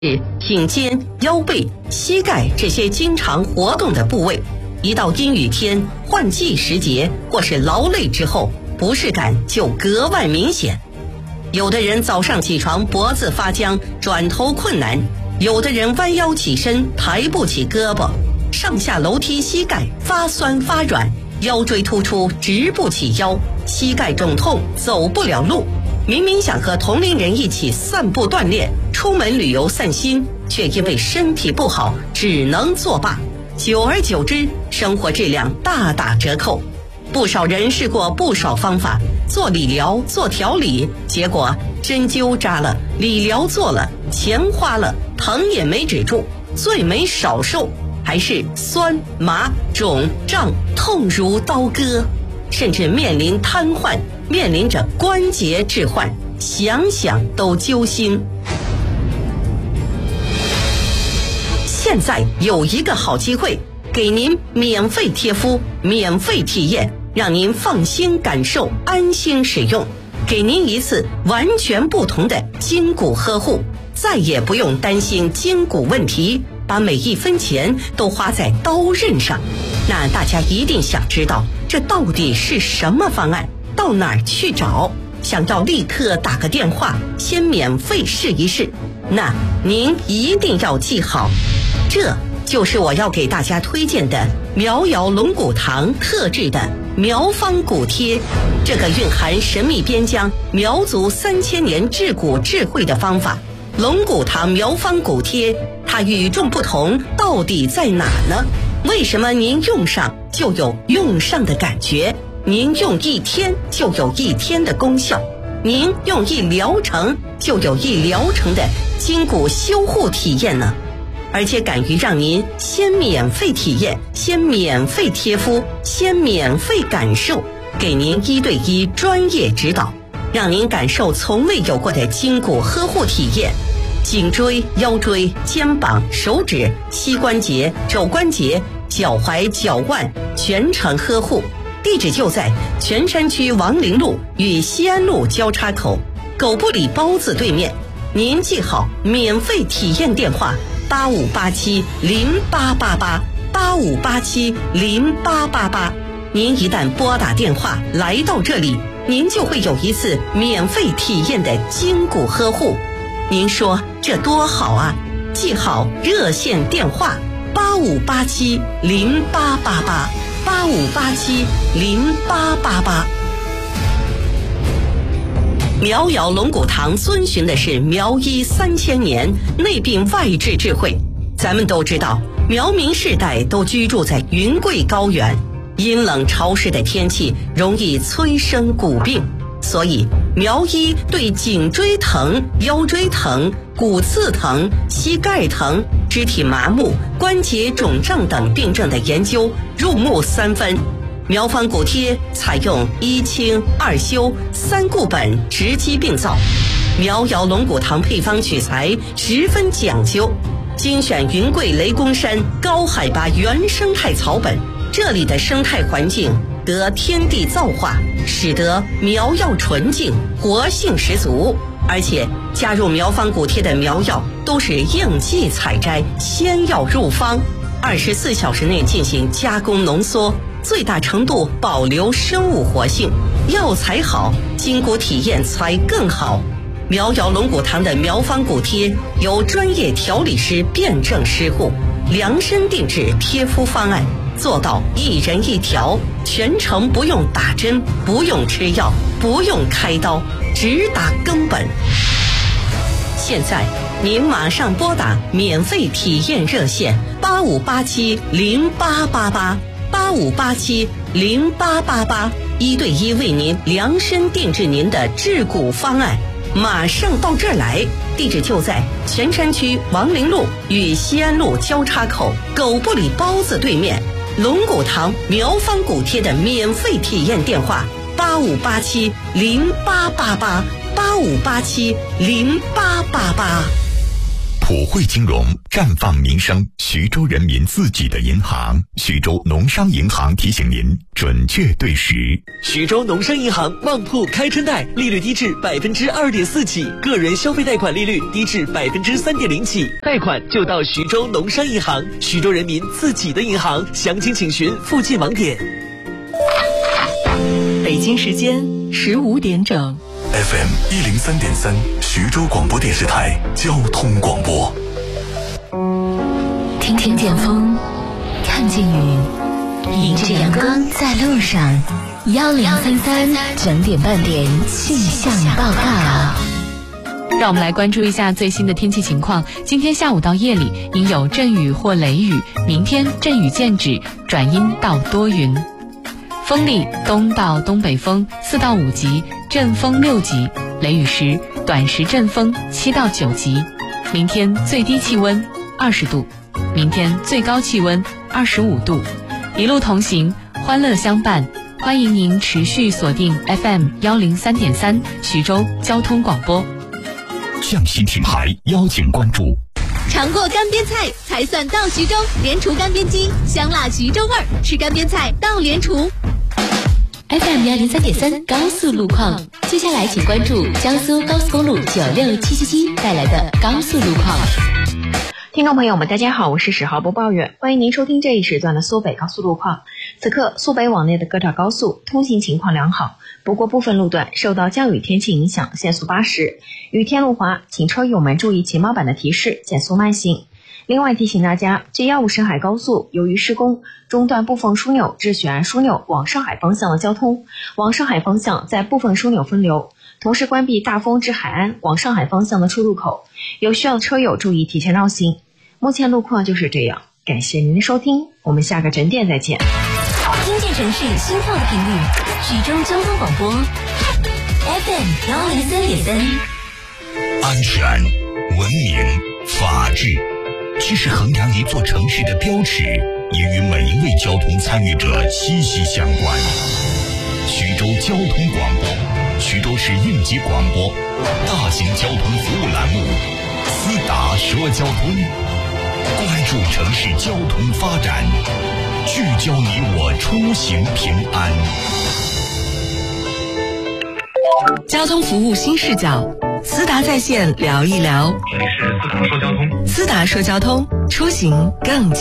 颈肩、腰背、膝盖这些经常活动的部位，一到阴雨天、换季时节或是劳累之后，不适感就格外明显。有的人早上起床脖子发僵，转头困难；有的人弯腰起身抬不起胳膊，上下楼梯膝盖发酸发软，腰椎突出直不起腰，膝盖肿痛走不了路。明明想和同龄人一起散步锻炼，出门旅游散心，却因为身体不好只能作罢。久而久之，生活质量大打折扣。不少人试过不少方法，做理疗、做调理，结果针灸扎了，理疗做了，钱花了，疼也没止住，罪没少受，还是酸麻肿胀痛如刀割，甚至面临瘫痪，面临着关节置换，想想都揪心。现在有一个好机会，给您免费贴敷，免费体验，让您放心感受，安心使用，给您一次完全不同的筋骨呵护，再也不用担心筋骨问题，把每一分钱都花在刀刃上。那大家一定想知道，这到底是什么方案？到哪儿去找？想要立刻打个电话，先免费试一试。那您一定要记好，这就是我要给大家推荐的苗瑶龙骨堂特制的苗方骨贴。这个蕴含神秘边疆苗族3000年治骨智慧的方法，龙骨堂苗方骨贴，它与众不同到底在哪呢？为什么您用上就有用上的感觉？您用1天就有1天的功效，您用1疗程就有1疗程的筋骨修护体验呢？而且敢于让您先免费体验，先免费贴敷，先免费感受，给您1对1专业指导，让您感受从未有过的筋骨呵护体验。颈椎、腰椎、肩膀、手指、膝关节、肘关节、脚踝、脚腕全程呵护。地址就在泉山区王陵路与西安路交叉口，狗不理包子对面。您记好免费体验电话85870888，85870888。您一旦拨打电话来到这里，您就会有一次免费体验的筋骨呵护。您说这多好啊！记好热线电话85870888，85870888。苗瑶龙骨堂遵循的是苗医3000年内病外治智慧。咱们都知道，苗民世代都居住在云贵高原，阴冷潮湿的天气容易催生骨病，所以苗医对颈椎疼、腰椎疼、骨刺疼、膝盖疼、肢体麻木、关节肿胀等病症的研究入木3分。苗方骨贴采用1清2修3固本直击病灶，苗瑶龙骨堂配方取材十分讲究，精选云贵雷公山高海拔原生态草本，这里的生态环境得天地造化，使得苗药纯净，活性十足。而且加入苗方骨贴的苗药都是应季采摘，鲜药入方，24小时内进行加工浓缩，最大程度保留生物活性，药材好，筋骨体验才更好。苗瑶龙骨堂的苗方骨贴由专业调理师辩证施护，量身定制贴敷方案，做到1人1条，全程不用打针，不用吃药，不用开刀，直达根本。现在您马上拨打免费体验热线85870888，85870888，1对1为您量身定制您的治骨方案，马上到这儿来。地址就在泉山区王陵路与西安路交叉口，狗不理包子对面。龙骨堂苗方骨贴的免费体验电话85870888，85870888。 普惠金融，绽放民生，徐州人民自己的银行。徐州农商银行提醒您准确对时。 徐州农商银行旺铺开春贷，利率低至2.4%起，个人消费贷款利率低至3.0%起，贷款就到徐州农商银行，徐州人民自己的银行。详情请询附近网点。 北京时间15点整。 FM 103.3，徐州广播电视台交通广播。 听见风，看见雨，迎着阳光在路上。1033整点半点气象报告。 让我们来关注一下最新的天气情况。今天下午到夜里应有阵雨或雷雨，明天阵雨渐止，转阴到多云。风力东到东北风4到5级，阵风6级，雷雨时短时阵风7到9级。明天最低气温20度，明天最高气温25度。一路同行，欢乐相伴，欢迎您持续锁定 FM 103.3徐州交通广播。 匠心品牌邀请关注。 尝过干煸菜才算到徐州，莲厨干煸鸡，香辣徐州味儿，吃干煸菜到莲厨。 FM 103.3高速路况，接下来请关注江苏高速公路96777带来的高速路况。 听众朋友们，大家好，我是10号播报员，欢迎您收听这一时段的苏北高速路况。此刻苏北网内的各条高速通行情况良好，不过部分路段受到降雨天气影响，限速80。雨天路滑，请车友们注意前毛板的提示，减速慢行。另外提醒大家， G15深海高速由于施工中断部分枢纽至选安枢纽往上海方向的交通，往上海方向在部分枢纽分流，同时关闭大丰至海安往上海方向的出入口，有需要的车友注意提前绕行。目前路况就是这样，感谢您的收听，我们下个整点再见。 听见城市心跳的频率，徐州交通广播 FM 103.3。 安全、文明、法治，这是衡量一座城市的标尺，也与每一位交通参与者息息相关。徐州交通广播，徐州市应急广播，大型交通服务栏目，思达说交通，关注城市交通发展，聚焦你我出行平安。 交通服务新视角，思达在线聊一聊。 这里是思达说交通， 思达说交通，出行更